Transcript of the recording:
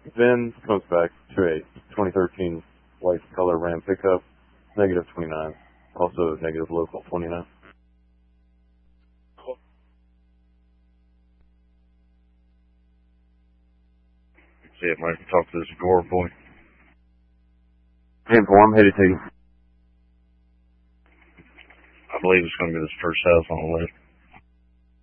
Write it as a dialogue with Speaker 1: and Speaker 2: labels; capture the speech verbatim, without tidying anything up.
Speaker 1: Then comes back to a twenty thirteen white color Ram pickup, negative twenty-nine. Also negative local twenty-nine.
Speaker 2: See it, Mike. Talk to this Gore boy.
Speaker 1: ten four, I'm headed to you.
Speaker 2: I believe it's going to be this first house on the left.